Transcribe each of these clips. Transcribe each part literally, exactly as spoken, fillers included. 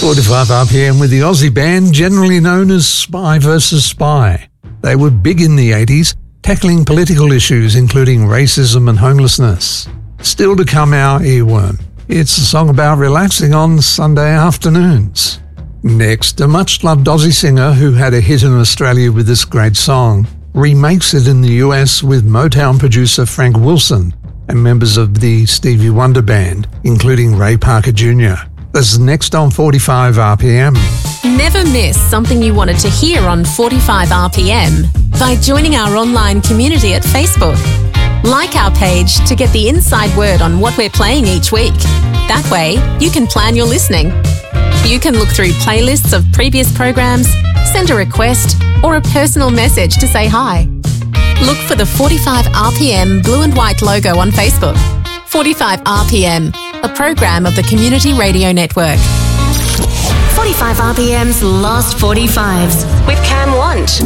forty-five R P M with the Aussie band generally known as Spy versus Spy. They were big in the eighties, tackling political issues including racism and homelessness. Still to come, our earworm. It's a song about relaxing on Sunday afternoons. Next, a much-loved Aussie singer who had a hit in Australia with this great song remakes it in the U S with Motown producer Frank Wilson and members of the Stevie Wonder Band, including Ray Parker Junior This is next on forty-five R P M. Never miss something you wanted to hear on forty-five R P M by joining our online community at Facebook. Like our page to get the inside word on what we're playing each week. That way, you can plan your listening. You can look through playlists of previous programs, send a request, or a personal message to say hi. Look for the forty-five R P M blue and white logo on Facebook. forty-five R P M, a program of the Community Radio Network. forty-five R P M's Last forty-fives with Cam Want.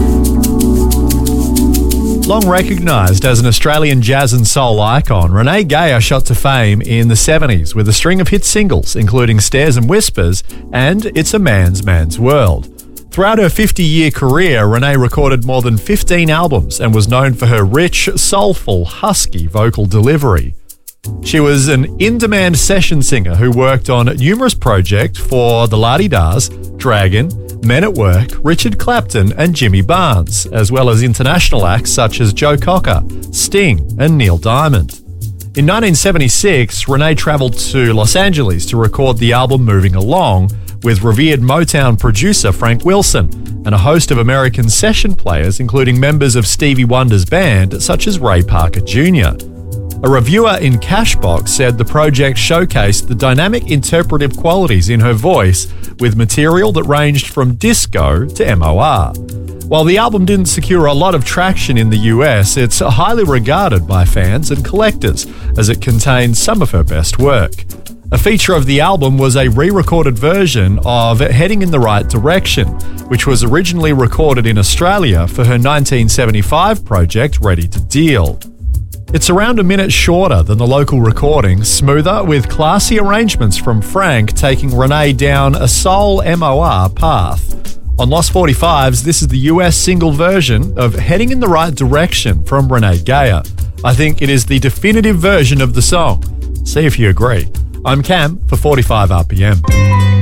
Long recognised as an Australian jazz and soul icon, Renee Geyer shot to fame in the seventies with a string of hit singles, including Stairs and Whispers and It's a Man's Man's World. Throughout her fifty-year career, Renee recorded more than fifteen albums and was known for her rich, soulful, husky vocal delivery. She was an in-demand session singer who worked on numerous projects for the La-Di-Das, Dragon, Men at Work, Richard Clapton and Jimmy Barnes, as well as international acts such as Joe Cocker, Sting and Neil Diamond. In nineteen seventy-six, Renee travelled to Los Angeles to record the album Moving Along with revered Motown producer Frank Wilson and a host of American session players, including members of Stevie Wonder's band such as Ray Parker Junior A reviewer in Cashbox said the project showcased the dynamic interpretive qualities in her voice with material that ranged from disco to M O R. While the album didn't secure a lot of traction in the U S, it's highly regarded by fans and collectors as it contains some of her best work. A feature of the album was a re-recorded version of Heading in the Right Direction, which was originally recorded in Australia for her nineteen seventy-five project Ready to Deal. It's around a minute shorter than the local recording, smoother with classy arrangements from Frank taking Renee down a soul M O R path. On Lost forty-fives, this is the U S single version of Heading in the Right Direction from Renee Geyer. I think it is the definitive version of the song. See if you agree. I'm Cam for forty-five R P M.